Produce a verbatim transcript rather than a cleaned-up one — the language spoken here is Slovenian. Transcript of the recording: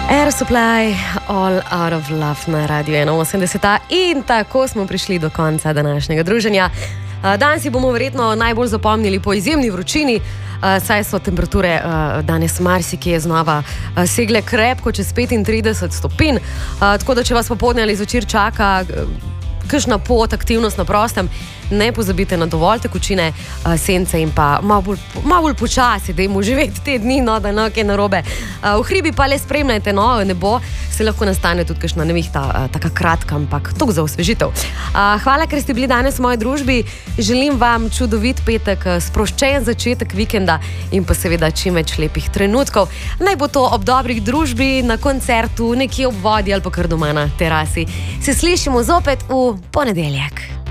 Air Supply, All Out of Love na Radio ena osemdeset. In tako smo prišli do konca današnjega druženja. Danes si bomo verjetno najbolj zapomnili po izjemni vročini, saj so temperature danes marsikje znova segle krepko čez petintrideset stopinj. Tako da, če vas popoldne ali zvečer čaka kakšna pot, aktivnost na prostem, ne pozabite na dovolj tekočine, sence in pa malo bolj, malo bolj počasi, dajmo živeti te dni, no, da ne kaj narobe. V hribi pa le spremljajte, no, nebo, se lahko nastane tudi kakšna nevihta, taka kratka, ampak tok za osvežitev. Hvala, ker ste bili danes v moji družbi. Želim vam čudovit petek, sproščen začetek vikenda in pa seveda čim več lepih trenutkov. Naj bo to ob dobrih družbi, na koncertu, nekje ob vodi ali pa kar doma na terasi. Se slišimo zopet v ponedeljek.